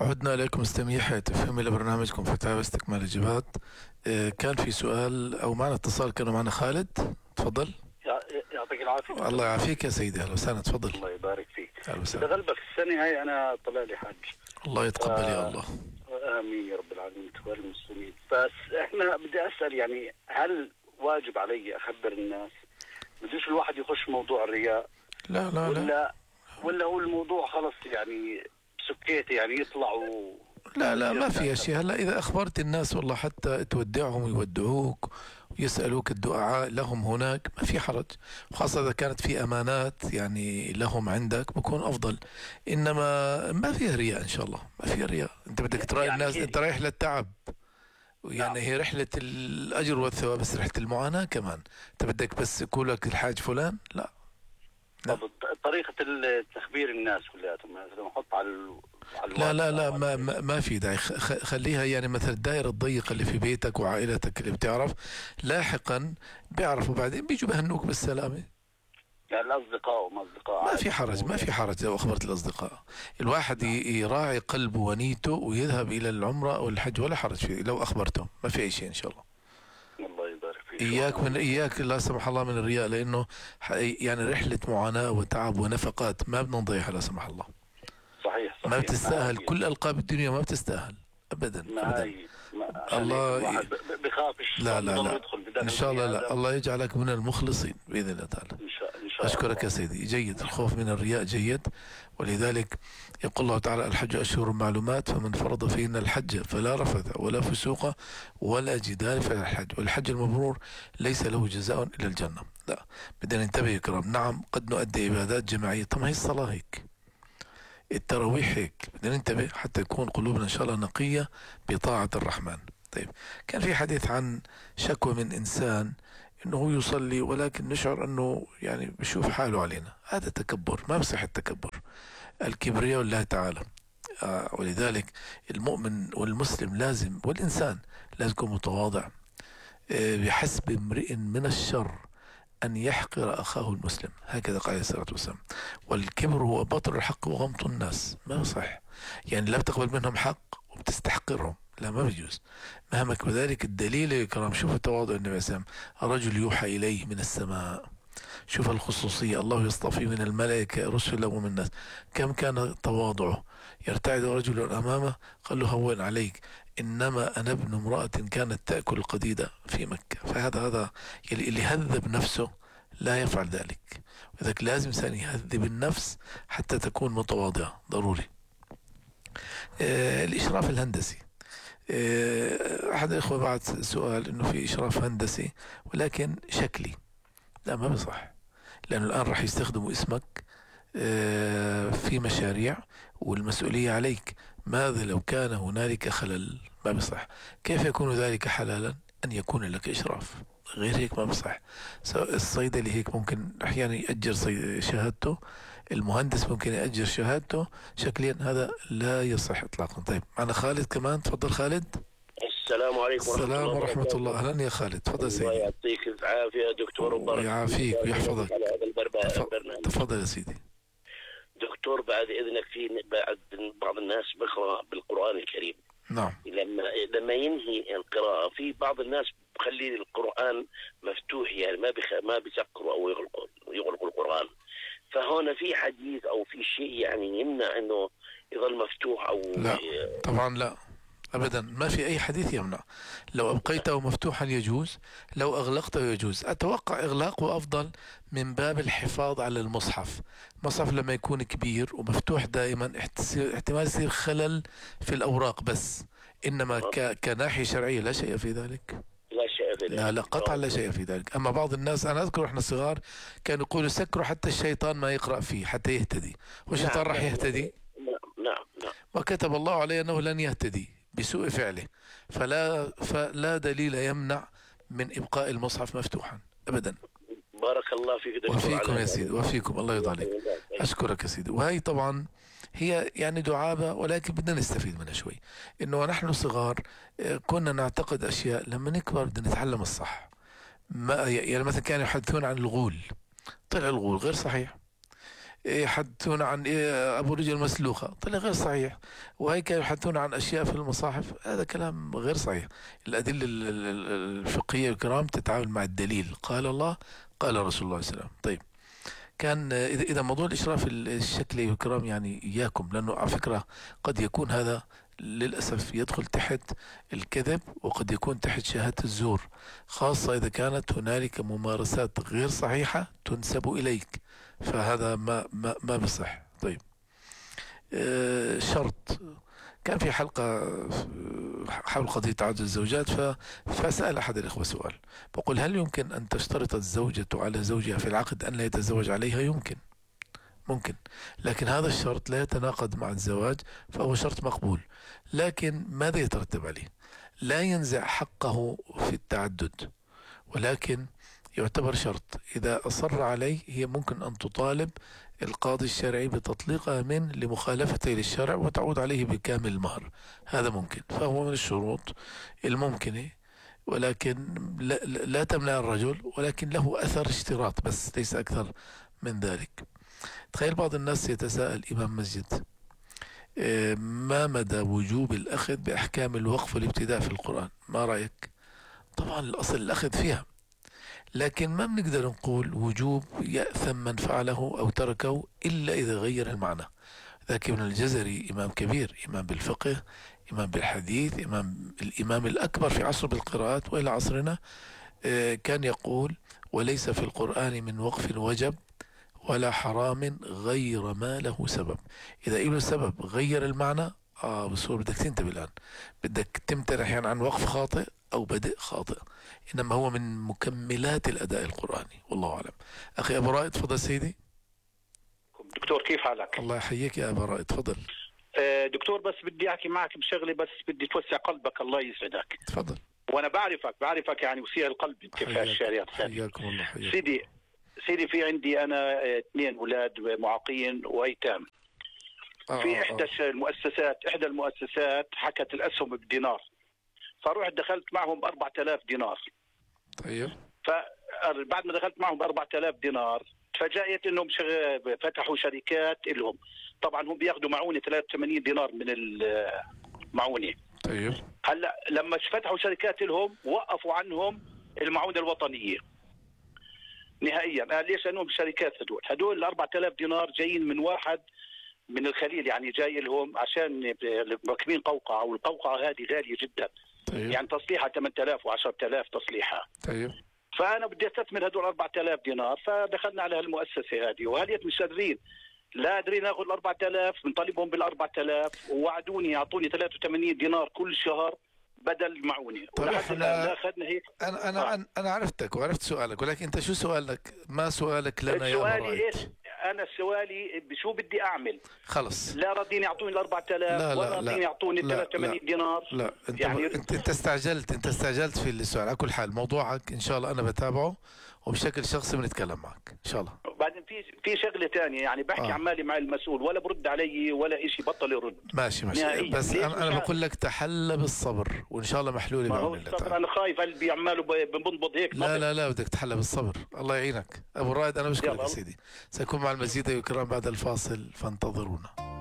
عدنا إليكم مستمعي حياة فهم إلى برنامجكم فتاوى استكمال الإجابات. كان في سؤال أو معنا اتصال، كانوا معنا خالد، تفضل. يعطيك العافية. الله يعافيك يا سيدي، أهلا وسهلا، تفضل. الله يبارك فيك. أهلا وسهلا. غلبة في السنة هاي أنا طلع لي حج. الله يتقبل يا الله. آمين يا رب العالمين والمسلمين. بس إحنا بدي أسأل، يعني هل واجب علي أخبر الناس؟ بديش الواحد يخش موضوع الرياء؟ لا لا لا ولا هو الموضوع خلص يعني سكيت، يعني يطلعوا؟ لا ما في شيء. هلا إذا أخبرت الناس والله حتى تودعهم ويودعوك ويسألوك الدعاء لهم هناك، ما في حرج، وخاصة إذا كانت في أمانات يعني لهم عندك بكون أفضل. إنما ما فيها رياء إن شاء الله، ما فيها رياء. أنت بدك تراعي يعني الناس، أنت رايح للتعب، يعني هي رحلة الأجر والثواب، بس رحلة المعاناة كمان. أنت بدك بس يقولك الحاج فلان؟ لا. طب طريقة تخبير الناس كلياتهم مثلا نحط على لا ما في داعي. خليها يعني مثل الدائرة الضيقة اللي في بيتك وعائلتك اللي بتعرف، لاحقا بيعرفوا بعدين بيجوا بهنوك بالسلامة. يعني الأصدقاء وما أصدقاء ما في حرج، ما في حرج لو أخبرت الأصدقاء. الواحد يراعي قلبه ونيته ويذهب إلى العمرة أو الحج، ولا حرج فيه لو أخبرته، ما في أي شيء إن شاء الله. الله يبارك فيك. إياك لا سمح الله من الرياء، لأنه يعني رحلة معاناة وتعب ونفقات ما بدنا نضيعها لا سمح الله. صحيح. ما بتستاهل، كل ألقاب الدنيا ما بتستاهل أبدا أبدا. الله بخاف لا إن شاء الله. لا، الله يجعلك من المخلصين بإذن الله تعالى. إن شاء الله. أشكرك يا سيدي. جيد، الخوف من الرياء جيد، ولذلك يقول الله تعالى: الحج أشهر معلومات، فمن فرض فيهن الحج فلا رفث ولا فسوق ولا جدال في الحج، والحج المبرور ليس له جزاء إلا الجنة. لا، بدنا ننتبه يا كرام. نعم قد نؤدي عبادات جماعية، طب ما هي الصلاة هيك، التراويح هيك، بدنا ننتبه حتى يكون قلوبنا إن شاء الله نقية بطاعة الرحمن. طيب، كان في حديث عن شكوى من إنسان إنه هو يصلي ولكن نشعر أنه يعني بشوف حاله علينا. هذا تكبر، ما بصح التكبر، الكبرياء لله تعالى. ولذلك المؤمن والمسلم لازم، والإنسان لازم يكون متواضع. بحسب امرئ من الشر أن يحقر أخاه المسلم، هكذا قال عليه الصلاة والسلام. والكبر هو بطر الحق وغمط الناس، ما صح. يعني لا بتقبل منهم حق وبتستحقرهم، لا، ما بيجوز. مهما كذلك الدليل يا كرام، شوف تواضع النبي صلى الله عليه وسلم: الرجل يوحى إليه من السماء. شوف الخصوصية، الله يصطفي من الملائكة رسلا ومن الناس. كم كان تواضعه، يرتعد رجل أمامه قال له: هون عليك، إنما أنا ابن امرأة كانت تأكل القديدة في مكة. فهذا اللي هذب نفسه لا يفعل ذلك، وذلك لازم إنسان يهذب النفس حتى تكون متواضعة، ضروري. الإشراف الهندسي، أحد الإخوة بعت سؤال إنه في إشراف هندسي ولكن شكلي. لا، ما بصح، لأنه الآن راح يستخدموا اسمك في مشاريع والمسؤولية عليك. ماذا لو كان هنالك خلل؟ ما بصح. كيف يكون ذلك حلالا؟ أن يكون لك إشراف، غير هيك ما بصح. الصيدلي هيك ممكن أحيانا يأجر شهادته، المهندس ممكن يأجر شهادته، شكليا هذا لا يصح إطلاقا. طيب، معنا خالد كمان، تفضل خالد. السلام عليكم. السلام ورحمة الله. أهلا يا خالد، تفضل سيدي. الله يعطيك العافية دكتور، وبارك يعافيك ويحفظك. البرنامج. تفضل يا سيدي. دكتور، بعد إذنك، بعد بعض الناس بقرأ بالقرآن الكريم. نعم. لما ينهي القراءة، في بعض الناس بخلي القرآن مفتوح، يعني ما بيسكروا أو يغلقوا القرآن. فهنا في حديث أو في شيء يعني يمنع إنه يظل مفتوح أو لا، طبعا لا أبدا، ما في أي حديث يمنع. لو أبقيته مفتوحا يجوز، لو أغلقته يجوز. أتوقع إغلاقه أفضل من باب الحفاظ على المصحف. المصحف لما يكون كبير ومفتوح دائما احتمال يصير خلل في الأوراق بس، إنما كناحية شرعية لا شيء في ذلك. لا شيء في ذلك. لا قطعا لا شيء في ذلك. أما بعض الناس، أنا أذكر إحنا صغار كانوا يقولوا سكروا حتى الشيطان ما يقرأ فيه حتى يهتدي، والشيطان راح يهتدي. نعم. وكتب الله عليه أنه لن يهتدي بسوء فعله، فلا دليل يمنع من إبقاء المصحف مفتوحا أبدا. بارك الله فيك دكتور. وفيكم يا سيدي، وفيكم، الله يرضى عليك. أشكرك يا سيدي. وهي طبعا هي يعني دعابة، ولكن بدنا نستفيد منها شوي. إنه نحن صغار كنا نعتقد أشياء، لما نكبر بدنا نتعلم الصح. ما يعني مثلا كانوا يحدثون عن الغول، طلع الغول غير صحيح. يحدثون عن أبو رجل مسلوخة، طلع غير صحيح. وهيك يحدثون عن أشياء في المصاحف، هذا كلام غير صحيح. الأدلة الفقهية الكرام تتعامل مع الدليل، قال الله قال رسول الله صلى الله عليه وسلم. طيب، كان إذا موضوع الإشراف الشكلي الكرام يعني إياكم، لأنه على فكرة قد يكون هذا للأسف يدخل تحت الكذب، وقد يكون تحت شهادة الزور، خاصة إذا كانت هنالك ممارسات غير صحيحة تنسب إليك، فهذا ما بصح. طيب، شرط. كان في حلقة حول قضية تعدد الزوجات، فسأل أحد الإخوة سؤال، بقول: هل يمكن أن تشترط الزوجة على زوجها في العقد أن لا يتزوج عليها؟ ممكن، لكن هذا الشرط لا يتناقض مع الزواج، فهو شرط مقبول. لكن ماذا يترتب عليه؟ لا ينزع حقه في التعدد، ولكن يعتبر شرط. إذا أصر عليه هي ممكن أن تطالب القاضي الشرعي بتطليقها لمخالفته للشرع، وتعود عليه بكامل المهر. هذا ممكن، فهو من الشروط الممكنة، ولكن لا تمنع الرجل، ولكن له أثر اشتراط بس، ليس أكثر من ذلك. تخيل بعض الناس يتساءل: إمام مسجد، ما مدى وجوب الأخذ بأحكام الوقف والابتداء في القرآن؟ ما رأيك؟ طبعا الأصل الأخذ فيها، لكن ما بنقدر نقول وجوب يأثم من فعله أو تركه إلا إذا غير المعنى. ذاك ابن الجزري إمام كبير، إمام بالفقه، إمام بالحديث، الإمام الأكبر في عصر بالقراءات وإلى عصرنا، كان يقول: وليس في القرآن من وقف وجب ولا حرام غير ما له سبب. إذا له سبب غير المعنى، بصور بدك تنتبه الآن، بدك تمتنع أحيانا عن وقف خاطئ أو بدء خاطئ، إنما هو من مكملات الأداء القرآني، والله أعلم. أخي أبو رائد، تفضل سيدي. دكتور كيف حالك؟ الله يحييك يا أبو رائد، تفضل. دكتور، بس بدي أحكي معك بشغلة، بس بدي توسع قلبك، الله يسعدك. تفضل. وأنا بعرفك يعني وسيع القلب أنت في الشارع. حياكم الله. حياك. سيدي في عندي أنا 2 أولاد معاقين وأيتام. في إحدى المؤسسات حكت الأسهم بالدينار، فروحت دخلت معهم ب4000 دينار. طيب. فبعد ما دخلت معهم ب4000 دينار تفاجأت انهم فتحوا شركات لهم. طبعا هم بياخذوا معونة 83 دينار من المعونة. طيب. هلا لما فتحوا شركات لهم وقفوا عنهم المعونة الوطنية نهائيا. ليش؟ لانهم شركات هدول 4000 دينار جايين من واحد من الخليل، يعني جاي لهم عشان مركبين قوقعة، والقوقعة هذه غالية جدا. طيب. يعني تصليحها 8000 و10000 تصليحها. طيب. فأنا بدي أستثمر هدول 4000 دينار، فدخلنا على هالمؤسسة هذه، وهليت مش قادرين، لا قادرين ناخذ ال 4000، بنطالبهم بال 4000، ووعدوني يعطوني 83 دينار كل شهر بدل المعونة. طيب، ولحد أخذنا هيك. أنا عرفتك وعرفت سؤالك، ولكن أنت شو سؤالك؟ ما سؤالك لنا يا سؤالي إيش؟ أنا سؤالي شو بدي أعمل؟ خلص. لا راضين يعطوني ال 4000 ولا راضين يعطوني 83 دينار. لا، انت يعني انت استعجلت في السؤال. على كل حال موضوعك ان شاء الله انا بتابعه، وبشكل شخصي بنتكلم معك ان شاء الله. بعدين في شغله ثانيه، يعني بحكي عمالي مع المسؤول ولا برد علي ولا شيء، بطل يرد. ماشي. بس انا بقول لك تحلى بالصبر، وان شاء الله محلوله بعون الله تعالى. انا خايف قلبي عماله بنبض هيك. لا بدك تحلى بالصبر. الله يعينك ابو رائد. انا بشكرك يا سيدي. سأكون مع المزيد والكرام بعد الفاصل، فانتظرونا.